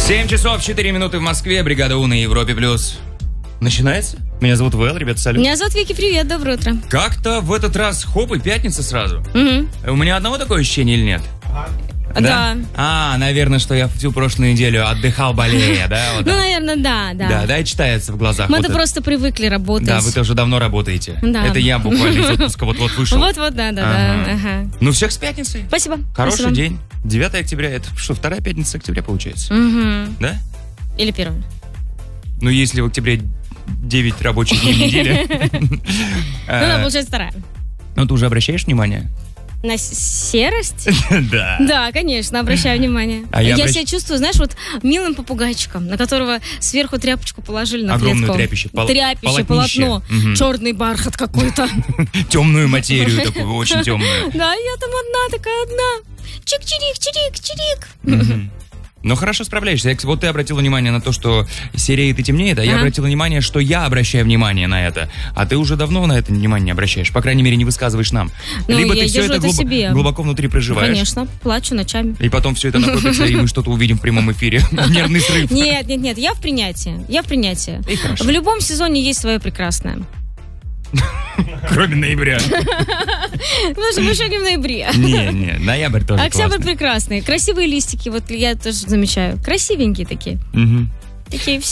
7 часов 4 минуты в Москве. Бригада У на Европе+. Начинается? Меня зовут Вэл, ребята, салют. Меня зовут Вики, привет, доброе утро. Как-то в этот раз хоп и пятница сразу. Угу. У меня одного такое ощущение или нет? Да. Наверное, что я всю прошлую неделю отдыхал, болея, да? Вот Ну, так. наверное, да. Да, и читается в глазах. Мы-то вот просто привыкли работать. Да, вы-то уже давно работаете. Да. Это я буквально из отпуска вот вышел. Вот, да. Ага. Ну, всех с пятницей. Спасибо. Хороший Спасибо. день. 9 октября. Это что, вторая пятница октября получается? Угу. Да? Или первый. Ну, если в октябре 9 рабочих дней в неделю. Ну да, получается вторая. Ну, ты уже обращаешь внимание? На серость? Да. Да, конечно, обращаю внимание. А я себя чувствую, знаешь, вот милым попугайчиком, на которого сверху тряпочку положили на огромное клетку. тряпище. Тряпище, полотно. Черный бархат какой-то. Темную материю такую, очень темную. Да, я там одна. Чик-чирик, чирик. Ну, хорошо справляешься. Вот ты обратила внимание на то, что сереет и темнеет, а я обратила внимание, что я обращаю внимание на это. А ты уже давно на это внимание не обращаешь. По крайней мере, не высказываешь нам. Ну, либо я ты все это себе. глубоко внутри проживаешь. Конечно, плачу ночами. И потом все это накопится, и мы что-то увидим в прямом эфире. Нервный срыв. Нет, я в принятии. И хорошо. В любом сезоне есть свое прекрасное. Кроме ноября. Потому что мы еще не в ноябре. Не, ноябрь тоже Октябрь классный. прекрасный. Красивые листики, вот я тоже замечаю. Красивенькие такие. Мгм. Такие